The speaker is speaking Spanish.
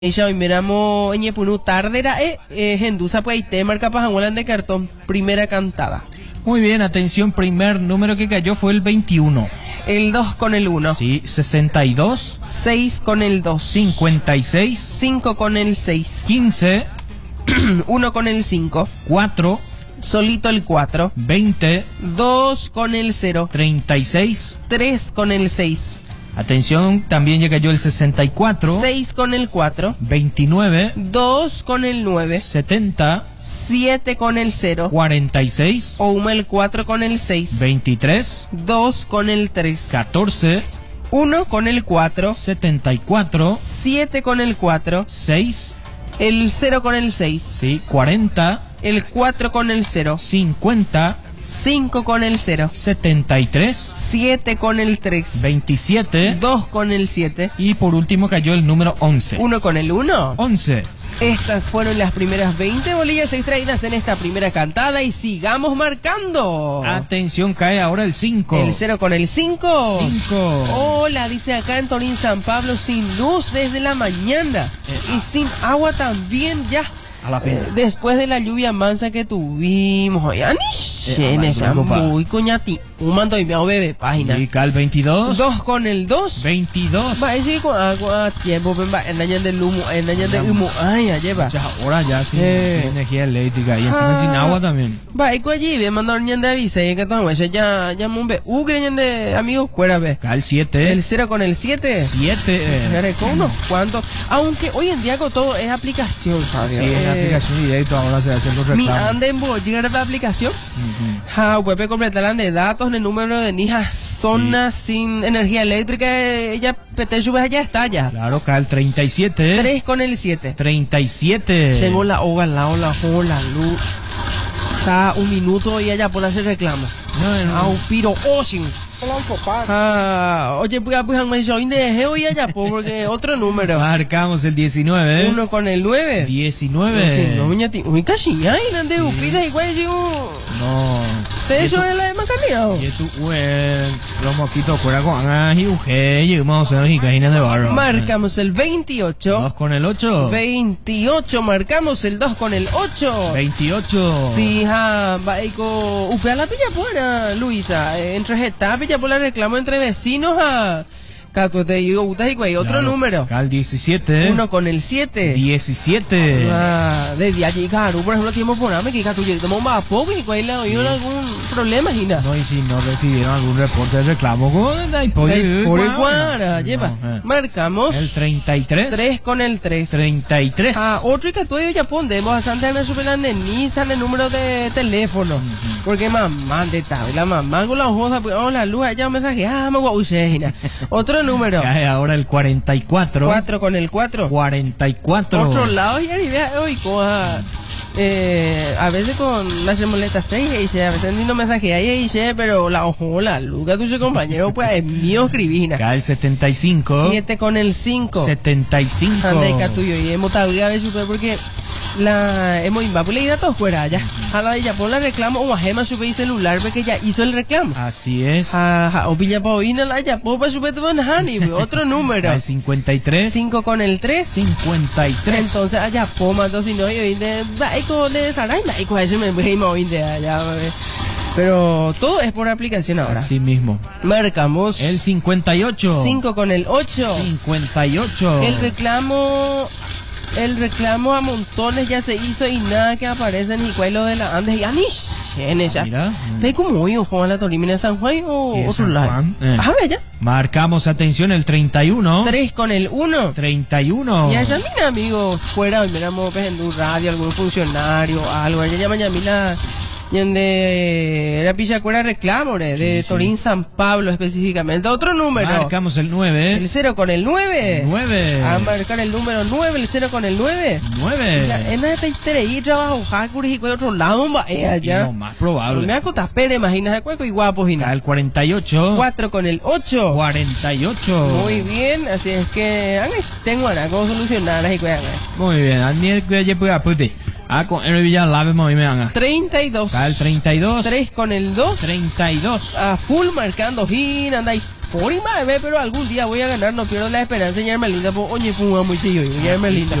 Ella hoy miramos en Yepunu tardera Gendusa pues te marca pajangualan de cartón, primera cantada. Muy bien, atención, primer número que cayó fue el 21. El 2 con el 1. Sí, 62. 6 con el 2. 56. 5 con el 6. 15. 1 con el 5. 4. Solito el 4. 20. 2 con el 0. 36. 3 con el 6. Atención, también ya cayó el 64. 6 con el 4. 29. 2 con el 9. 70. 7 con el 0. 46. O el 4 con el 6. 23. 2 con el 3. 14. 1 con el 4. 74. 7 con el 4. 6. El 0 con el 6. Sí, 40. El 4 con el 0. 50. 5 con el 0. 73. 7 con el 3. 27. 2 con el 7. Y por último cayó el número 11. 1 con el 1. 11. Estas fueron las primeras 20 bolillas extraídas en esta primera cantada y sigamos marcando. Atención, cae ahora el 5. El 0 con el 5. 5. Hola, dice acá en Torín San Pablo, sin luz desde la mañana y sin agua también ya. A la pena. Después de la lluvia mansa que tuvimos hoy. Muy coñati. Un mando y me bebé página. Y cal 22. 2 con el 2. 22. Va a decir con agua tiempo. En año del humo. En año del humo. Ay, ya lleva. Ya ahora ya sin energía eléctrica. Y encima sin agua también. Va a ir allí. Ve mandar ñan de avisa. Y que todo ya mumbe. Que ñan de amigos fuera ve. Cal 7. El 0 con el 7. 7. Con unos cuantos. Aunque hoy en día con todo es aplicación, ¿sabes? Sí, es aplicación directa. Ahora se hacen los reclamos. Mi anden voy llegar a la aplicación. Web completar de datos en el número de Nijas zonas sin energía eléctrica. Ella pete ya está ya. Claro, cal 37. 3 con el 7. 37. Tengo la hoga al lado, la luz. Está un minuto y ella por hacer reclamo. No. Un piro ocean. Oye, pues de hoy allá porque otro número. Marcamos el 19. 1 con el 9. 19. Uy, casi hay, nande upida igual yo. No. ¿Te eso es la de Macaneo? Y tú, los mosquitos fuera con y uje, y vamos a hacer y cajinas de barro. Marcamos el 28. 2 con el 8. 28, marcamos el 2 con el 8. 28. Sí, va upea la pilla buena, Luisa. Entre Getafe ya por la reclamo entre vecinos a Cato te digo, otro número. Cal 17. 1 con el 7. 17. Desde allí, claro, por ejemplo, tiempo por nada, que Cato llegó a poco y cuál le oído algún problema, Gina. No, y si no recibieron algún reporte de reclamo, por el guara, lleva. Marcamos el 33. 3 con el 3. 33. Otro y que tú ya pondemos a Santa Ana Superan de Nissan el número de teléfono. Porque mamá de tal, la mamá con la hoja, pues, la luz, allá un mensaje, me voy a Gina. Otro número. Cae ahora el 44. 4 con el 4. 44. Otro lado y vea hoy coja. A veces con la chemoleta 6 a veces ni no mensaje ahí pero la ojo la Luca tu compañero pues es mío escribir. Cae el 75. 7 con el 5. 75. Anda tuyo y hemos tablado a ver super porque la hemos invadido y datos fuera ya. A la ella pon la reclamo o a Gema sube y celular porque ya hizo el reclamo. Así es. O pilla pa oír la ya popa sube tu honey, otro número. 53. 5 con el 3. 53. Entonces allá poma entonces no yo de de Saraina y con eso me voy de allá. Pero todo es por aplicación ahora. Así mismo. Marcamos el 58. 5 con el 8. 58. El reclamo a montones ya se hizo y nada que aparece ni cuelo de la Andes y Anish. Mira. Ve como hoy Juan la Torimina San Juan o otro lado. Ya. Marcamos atención el 31. 3 con el 1. 31. Y allá mira amigos, fuera miramos en un radio, algún funcionario, algo. Allá llama Yamila. De la pichacuera reclamo de Torín San Pablo específicamente. Otro número. Marcamos el 9. El 0 con el 9. 9. A marcar el número 9, el 0 con el 9. 9. En esta historia y trabajo Hakuri y cuál otro lado allá. No, más probable. Me acotas pero imagínate cueco y guapo y el 48. 4 con el 8. 48. Muy bien, así es que tengo ahora cómo solucionar así que muy bien, Daniel que ya puede apuntar. Con el Villalave me haga. 32. El 32. 3 con el 2. 32. A full marcando fin, anda y por y más, pero algún día voy a ganar, no pierdo la esperanza en Yermelinda, pues oye, pues muy tío, Yermelinda.